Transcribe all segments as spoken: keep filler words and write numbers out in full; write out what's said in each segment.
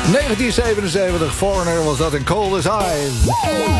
negentien zevenenzeventig, Foreigner was dat in Cold as Ice.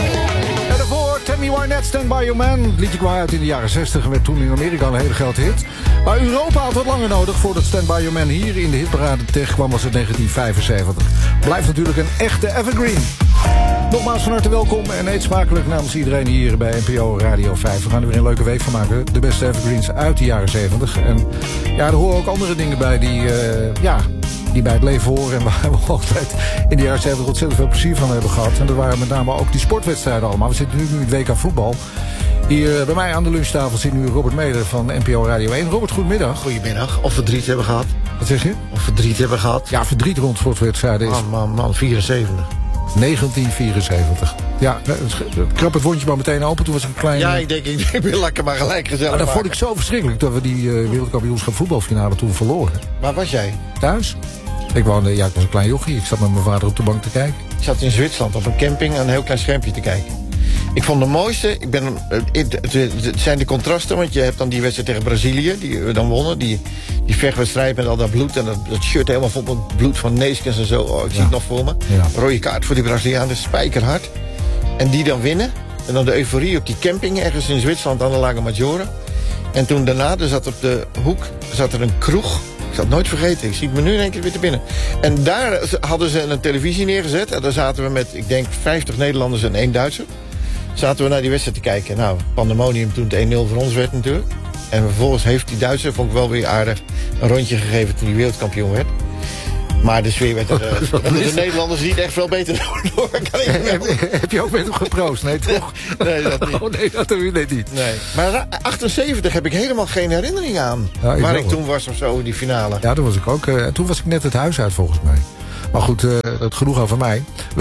En daarvoor Tammy Wynette, Stand By Your Man. Het liedje kwam uit in de jaren zestig en werd toen in Amerika een hele grote hit. Maar Europa had wat langer nodig voordat Stand By Your Man hier in de hitparade terecht kwam, was het negentien vijfenzeventig. Blijft natuurlijk een echte evergreen. Nogmaals van harte welkom en eet smakelijk namens iedereen hier bij N P O Radio vijf. We gaan er weer een leuke week van maken. De beste evergreens uit de jaren zeventig. En ja, er horen ook andere dingen bij die, uh, ja, die bij het leven horen. En waar we altijd in de jaren zeventig ontzettend veel plezier van hebben gehad. En dat waren met name ook die sportwedstrijden allemaal. We zitten nu in het W K voetbal. Hier bij mij aan de lunchtafel zit nu Robert Meder van N P O Radio één. Robert, goedemiddag. Goedemiddag. Of verdriet hebben gehad. Wat zeg je? Of verdriet hebben gehad. Ja, verdriet rond sportwedstrijden is... Man, man, man, vierenzeventig. negentien vierenzeventig. Ja, krap het wondje maar meteen open. Toen was ik een klein... Ja, ik denk, ik denk, wil lekker maar gelijk gezellig maar dat maken. vond ik zo verschrikkelijk dat we die uh, wereldkampioenschap voetbalfinale toen verloren. Waar was jij? Thuis. Ik woonde, ja, ik was een klein jochie. Ik zat met mijn vader op de bank te kijken. Ik zat in Zwitserland op een camping aan een heel klein schermpje te kijken. Ik vond de mooiste, ik ben, het, het zijn de contrasten, want je hebt dan die wedstrijd tegen Brazilië, die we dan wonnen. Die, die vechtwedstrijd met al dat bloed en dat, dat shirt helemaal vol met bloed van Neeskens en zo. Oh, ik zie ja. het nog voor me. Ja. Rode kaart voor die Brazilianen, spijkerhard. En die dan winnen. En dan de euforie op die camping ergens in Zwitserland aan de Lago Maggiore. En toen daarna, er zat op de hoek, zat er een kroeg. Ik zal het nooit vergeten, ik zie het me nu in één keer weer te binnen. En daar hadden ze een televisie neergezet. En daar zaten we met, ik denk, vijftig Nederlanders en één Duitser. Zaten we naar die wedstrijd te kijken. Nou, pandemonium toen het één nul voor ons werd natuurlijk. En vervolgens heeft die Duitser, vond ik wel weer aardig, een rondje gegeven toen hij wereldkampioen werd. Maar de sfeer werd er uh, de Nederlanders niet echt veel beter door. Kan ik heb, heb je ook met hem geproost? Nee, toch? Nee, dat niet. Oh, nee, dat doen we net niet. Nee. Maar achtenzeventig heb ik helemaal geen herinnering aan. Ja, ik waar wel. ik toen was of zo, die finale. Ja, toen was ik ook. Uh, toen was ik net het huis uit volgens mij. Maar goed, uh, dat genoeg over mij.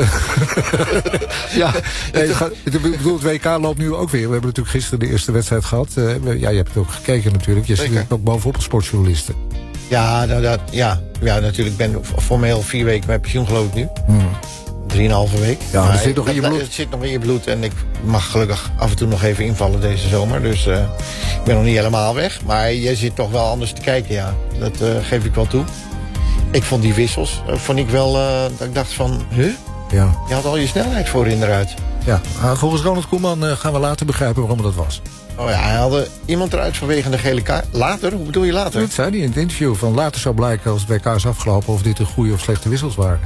ja, nee, het gaat, ik bedoel, het W K loopt nu ook weer. We hebben natuurlijk gisteren de eerste wedstrijd gehad. Uh, we, ja, je hebt het ook gekeken natuurlijk. Je zit ook bovenop de sportjournalisten. Ja, nou, dat, ja, ja, natuurlijk. Ik ben formeel vier weken met pensioen, geloof ik nu. Hmm. Drieënhalve week. Ja, maar het zit nog in je bloed. Het zit nog in je bloed. En ik mag gelukkig af en toe nog even invallen deze zomer. Dus uh, ik ben nog niet helemaal weg. Maar je zit toch wel anders te kijken, ja. Dat uh, geef ik wel toe. Ik vond die wissels, uh, vond ik wel, uh, dat ik dacht van, huh? Ja. Je had al je snelheid voorin eruit. Ja, uh, volgens Ronald Koeman uh, gaan we later begrijpen waarom dat was. Oh ja, hij had eerst eruit vanwege de gele kaart. Later? Hoe bedoel je later? Dat zei hij in het interview. Van later zou blijken als het W K is afgelopen of dit een goede of slechte wissels waren.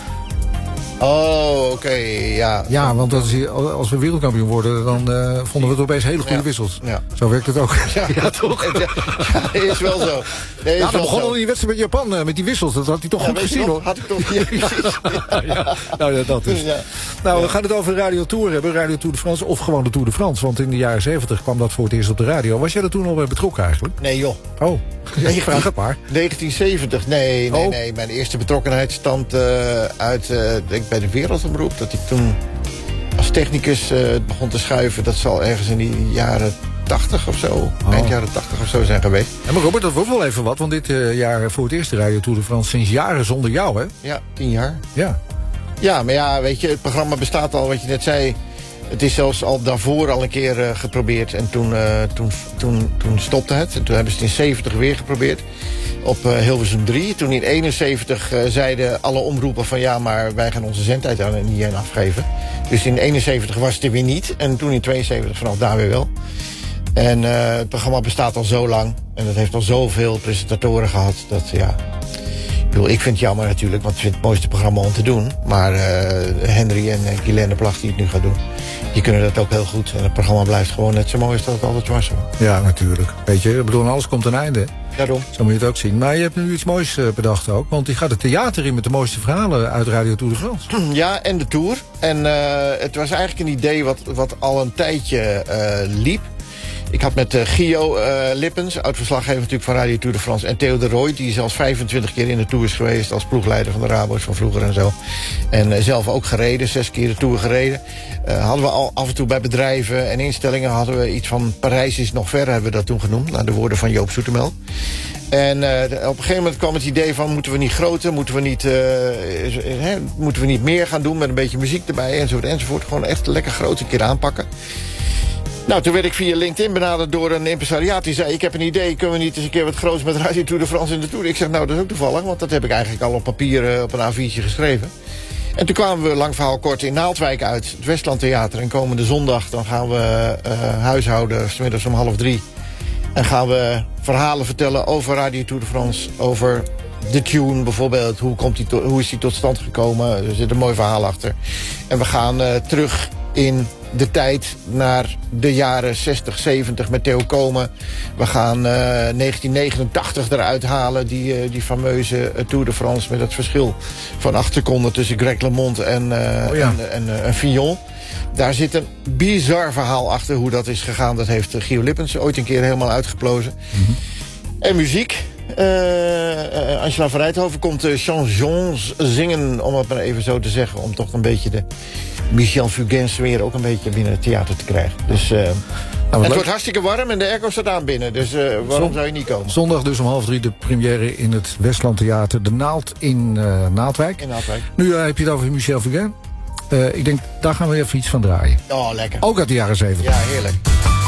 Oh, oké, okay, ja. Ja, want als, als we wereldkampioen worden, dan uh, vonden we het opeens hele goede ja. wissels. Ja. Zo werkt het ook. Ja, ja toch? Ja, ja, is wel zo. Nee, is ja, dan begon al al die wedstrijd met Japan, uh, met die wissels. Dat had hij toch ja, goed gezien, hoor. Had ik toch, ja, ja, ja. Nou, ja, dat is. Ja. Nou, we gaan het over de Radio Tour hebben. Radio Tour de France, of gewoon de Tour de France. Want in de jaren zeventig kwam dat voor het eerst op de radio. Was jij er toen al bij betrokken eigenlijk? Nee, joh. Oh, ja, ik vraag het maar. negentien zeventig, nee, nee, oh. nee. Mijn eerste betrokkenheid stamt uh, uit, uh, denk bij de Wereldomroep. Dat ik toen als technicus uh, begon te schuiven. Dat zal ergens in die jaren tachtig of zo, oh. eind jaren tachtig of zo zijn geweest. Ja, maar Robert, dat wordt wel even wat. Want dit uh, jaar voor het eerst de Radio Tour de France sinds jaren zonder jou, hè? Ja, tien jaar. Ja. Ja, maar ja, weet je, het programma bestaat al, wat je net zei. Het is zelfs al daarvoor al een keer uh, geprobeerd. En toen, uh, toen, toen, toen stopte het. En toen hebben ze het in zeventig weer geprobeerd. Op uh, Hilversum drie. Toen in eenenzeventig uh, zeiden alle omroepen van ja, maar wij gaan onze zendtijd aan en niet aan afgeven. Dus in eenenzeventig was het er weer niet. En toen in tweeënzeventig vanaf daar weer wel. En uh, het programma bestaat al zo lang. En het heeft al zoveel presentatoren gehad. Dat ja. Ik bedoel, ik vind het jammer natuurlijk, want ik vind het mooiste programma om te doen. Maar uh, Henry en uh, Guylaine Plag die het nu gaat doen, die kunnen dat ook heel goed. En het programma blijft gewoon net zo mooi als dat het altijd was. Ja, natuurlijk. Weet je, ik bedoel, alles komt een einde. Daarom. Zo moet je het ook zien. Maar je hebt nu iets moois uh, bedacht ook. Want die gaat het theater in met de mooiste verhalen uit Radio Tour de France. Ja, en de Tour. En uh, het was eigenlijk een idee wat, wat al een tijdje uh, liep. Ik had met uh, Gio uh, Lippens, oud-verslaggever natuurlijk van Radio Tour de France, en Theo de Rooij, die zelfs vijfentwintig keer in de Tour is geweest als ploegleider van de Rabo's van vroeger en zo. En uh, zelf ook gereden, zes keer de Tour gereden. Uh, hadden we al af en toe bij bedrijven en instellingen hadden we iets van Parijs is nog ver, hebben we dat toen genoemd, naar de woorden van Joop Zoetemelk. En uh, de, op een gegeven moment kwam het idee van, moeten we niet groter, moeten we niet, uh, he, moeten we niet meer gaan doen met een beetje muziek erbij, enzovoort, enzovoort. Gewoon echt lekker groot een keer aanpakken. Nou, toen werd ik via LinkedIn benaderd door een impresariaat. Die zei, ik heb een idee, kunnen we niet eens een keer wat groots met Radio Tour de France in de Tour? Ik zeg, nou, dat is ook toevallig, want dat heb ik eigenlijk al op papier uh, op een A viertje geschreven. En toen kwamen we, lang verhaal kort, in Naaldwijk uit, het Westland Theater. En komende zondag, dan gaan we uh, huishouden, 's middags om half drie. En gaan we verhalen vertellen over Radio Tour de France, over de tune bijvoorbeeld. Hoe, komt die to- hoe is die tot stand gekomen? Er zit een mooi verhaal achter. En we gaan uh, terug in de tijd naar de jaren zestig, zeventig met Theo Komen. We gaan uh, negentien negenentachtig eruit halen, die, uh, die fameuze uh, Tour de France met het verschil van acht seconden tussen Greg LeMond en, uh, oh ja. en, en, uh, en Fillon. Daar zit een bizar verhaal achter hoe dat is gegaan. Dat heeft uh, Gio Lippens ooit een keer helemaal uitgeplozen. Mm-hmm. En muziek. Uh, uh, Angela van Rijthoven komt uh, chansons zingen, om het maar even zo te zeggen. Om toch een beetje de Michel Fugain sfeer ook een beetje binnen het theater te krijgen. Dus uh, nou, het leuk. wordt hartstikke warm en de airco staat aan binnen. Dus uh, waarom Zon- zou je niet komen? Zondag dus om half drie de première in het Westland Theater. De Naald in uh, Naaldwijk. In Naaldwijk. Nu uh, heb je het over Michel Fugain. Uh, ik denk, daar gaan we even iets van draaien. Oh, lekker. Ook uit de jaren zeventig. Ja, heerlijk.